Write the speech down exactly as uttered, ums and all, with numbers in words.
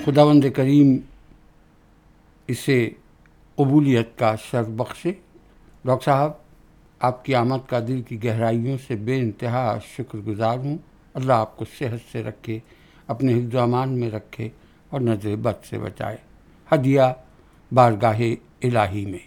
खुदावंद करीम इसे कबूलियत का शर्फ बख्शे। डॉक्टर साहब, आपकी आमद का दिल की गहराइयों से बेइंतहा शुक्रगुजार हूँ। अल्लाह आपको सेहत से रखे, अपने हिफ्ज़ अमान में रखे और नज़र बद से बचाए। हदिया बारगाहे इलाही में।